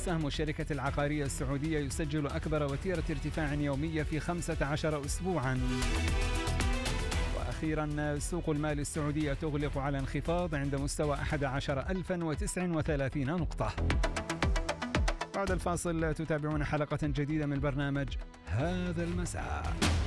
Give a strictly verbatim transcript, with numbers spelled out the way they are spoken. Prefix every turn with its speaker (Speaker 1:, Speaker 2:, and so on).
Speaker 1: السهم الشركة العقارية السعودية يسجل أكبر وتيرة ارتفاع يومية في خمسة عشر أسبوعاً. وأخيراً سوق المال السعودية تغلق على انخفاض عند مستوى أحد عشر ألفاً وتسعة وثلاثين نقطة. بعد الفاصل تتابعون حلقة جديدة من برنامج هذا المساء.